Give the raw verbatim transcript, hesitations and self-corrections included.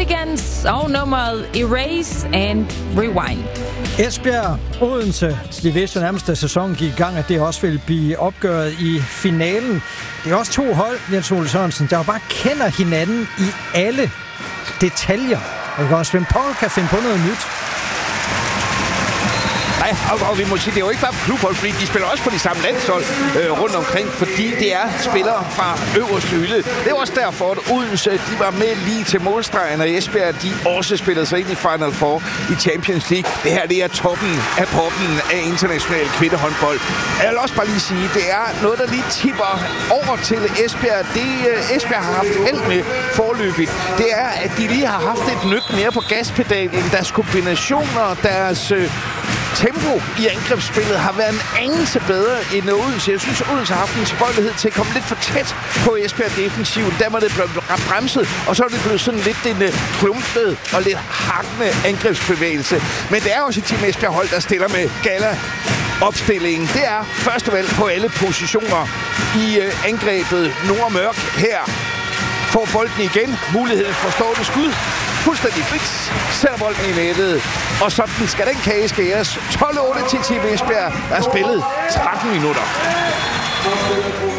Hooligans og nummeret Erase and Rewind. Esbjerg, Odense. De vidste nærmest, da sæsonen gik i gang, at det også ville blive opgøret i finalen. Det er også to hold, Jens Ole Sørensen, der jo bare kender hinanden i alle detaljer. Og også Svend Poul kan finde på noget nyt. Nej, og, og vi må sige, det er jo ikke bare klubhold, fordi de spiller også på de samme landshold øh, rundt omkring, fordi det er spillere fra øverste hylde. Det er også derfor, at Odense, de var med lige til målstregen, og Esbjerg, de også spillede sig ind i Final Four i Champions League. Det her, det er toppen af poppen af international kvindehåndbold. Jeg vil også bare lige sige, det er noget, der lige tipper over til Esbjerg. Det øh, Esbjerg har haft held med forløbigt, det er, at de lige har haft et nyk mere på gaspedalen. Deres kombinationer, deres Øh, tempo i angrebsspillet har været en anelse bedre end Odense. Jeg synes, Odense har haft en tilbøjelighed til at komme lidt for tæt på Esbjerg defensiven. Der var det blevet bremset, og så er det blevet sådan lidt en klumpet og lidt hakkende angrebsbevægelse. Men det er også et team Esbjerg hold, der stiller med gala opstillingen. Det er første valg på alle positioner i øh, angrebet. Nora Mørk her får bolden igen. Mulighed for stående skud. Fuldstændig frit. Sætter bolden i nettet. Og sådan skal den kage skæres. tolv otte til Team Esbjerg. Der er spillet tretten minutter.